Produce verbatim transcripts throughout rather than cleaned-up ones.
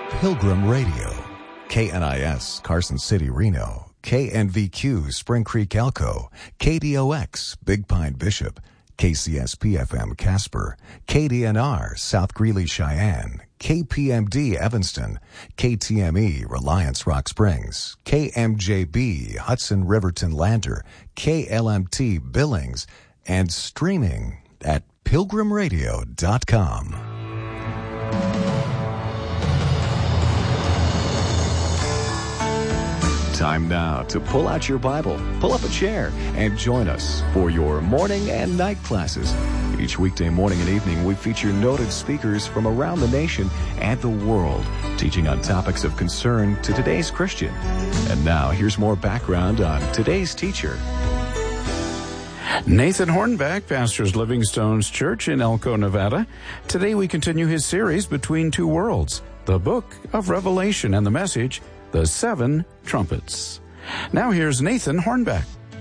Pilgrim Radio, K N I S, Carson City, Reno, K N V Q, Spring Creek, Elko, K D O X, Big Pine, Bishop, K C S P F M, Casper, K D N R, South Greeley, Cheyenne, K P M D, Evanston, K T M E, Reliance, Rock Springs, K M J B, Hudson, Riverton, Lander, K L M T, Billings, and streaming at pilgrim radio dot com. Time now to pull out your Bible, pull up a chair, and join us for your morning and night classes. Each weekday morning and evening, we feature noted speakers from around the nation and the world, teaching on topics of concern to today's Christian. And now, here's more background on today's teacher. Nathan Hornback pastors Livingstone's Church in Elko, Nevada. Today we continue his series, Between Two Worlds, the book of Revelation, and the message, The Seven Trumpets. Now here's Nathan Hornback.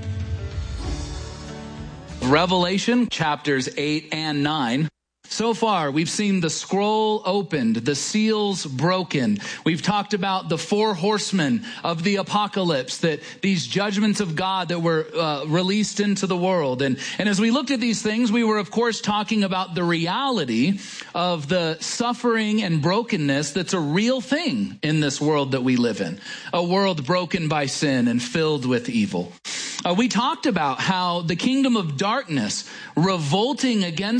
Revelation chapters eight and nine. So far, we've seen the scroll opened, the seals broken. We've talked about the four horsemen of the apocalypse, that these judgments of God that were uh, released into the world. And, and as we looked at these things, we were, of course, talking about the reality of the suffering and brokenness that's a real thing in this world that we live in, a world broken by sin and filled with evil. Uh, we talked about how the kingdom of darkness revolting against